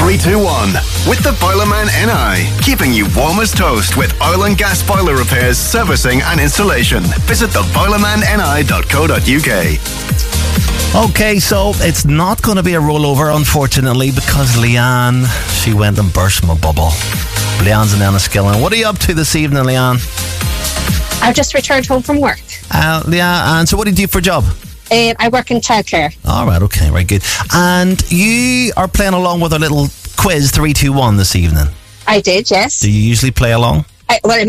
321 with the Boilerman NI, keeping you warm as toast with oil and gas boiler repairs, servicing and installation. Visit theboilermanni.co.uk. Okay, so it's not going to be a rollover, unfortunately, because Leanne, she went and burst my bubble. Leanne's in Enniskillen. What are you up to this evening, Leanne? I've just returned home from work. Leanne, and so what do you do for a job? I work in childcare. All right, okay, right, good. And you are playing along with our little quiz 321 this evening. I did, yes. Do you usually play along? Well,